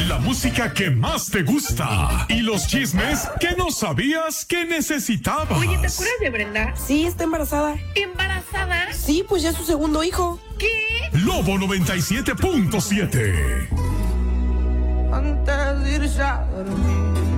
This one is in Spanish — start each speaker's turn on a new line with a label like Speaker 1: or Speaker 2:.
Speaker 1: la música que más te gusta y los chismes que no sabías que necesitabas.
Speaker 2: Oye, ¿te acuerdas de Brenda?
Speaker 3: Sí, está embarazada.
Speaker 2: ¿Embarazada?
Speaker 3: Sí, pues ya es su segundo hijo.
Speaker 2: ¿Qué?
Speaker 1: Lobo 97.7.
Speaker 4: Antes de irse a dormir.